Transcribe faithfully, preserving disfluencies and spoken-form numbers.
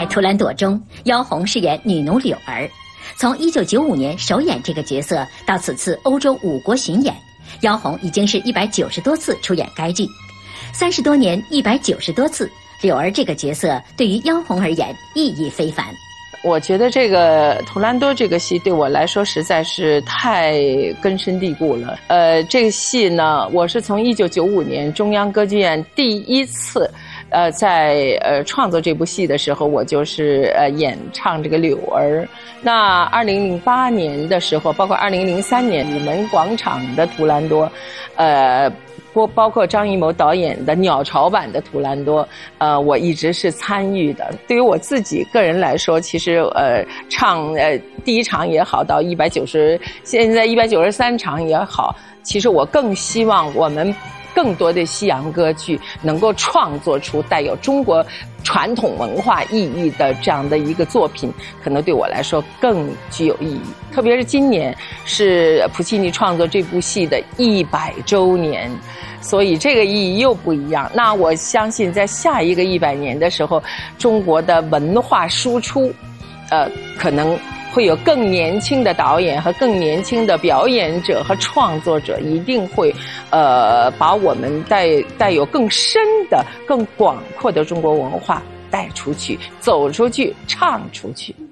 在《图兰朵》中，妖红饰演女奴柳儿。从一九九五年首演这个角色到此次欧洲五国巡演，妖红已经是一百九十多次出演该剧。三十多年，一百九十多次，柳儿这个角色对于妖红而言意义非凡。 我觉得这个《图兰多》这个戏对我来说实在是太根深蒂固了。呃，这个戏呢，我是从一九九五年中央歌剧院第一次，呃，在呃创作这部戏的时候，我就是呃演唱这个柳儿。那二零零八年的时候，包括二零零三年午门广场的《图兰多》，呃。包包括张艺谋导演的鸟巢版的《图兰多》，呃，我一直是参与的。对于我自己个人来说，其实呃，唱呃第一场也好，到一百九十，现在一百九十三场也好，其实我更希望我们更多的西洋歌剧能够创作出带有中国传统文化意义的这样的一个作品，可能对我来说更具有意义。特别是今年是普契尼创作这部戏的一百周年，所以这个意义又不一样。那我相信在下一个一百年的时候，中国的文化输出，呃，可能会有更年轻的导演和更年轻的表演者和创作者，一定会呃把我们带带有更深的、更广阔的中国文化带出去、走出去、唱出去。